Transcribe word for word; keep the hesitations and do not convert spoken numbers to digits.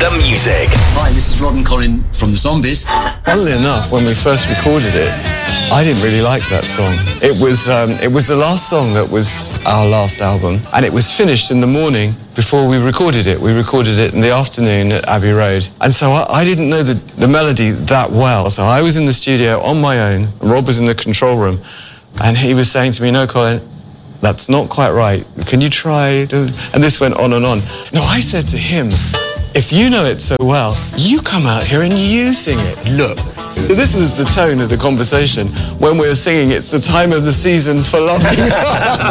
the music. Hi, this is Rod and Colin from the Zombies. Funnily enough, when we first recorded it, I didn't really like that song. It was um, it was the last song that was our last album, and it was finished in the morning before we recorded it. We recorded it in the afternoon at Abbey Road, and so I, I didn't know the, the melody that well. So I was in the studio on my own, and Rob was in the control room, and he was saying to me, "No, Colin, that's not quite right. Can you try?" To... And this went on and on. No, I said to him, "If you know it so well, you come out here and you sing it. Look." So this was the tone of the conversation when we were singing "It's the Time of the Season for Loving."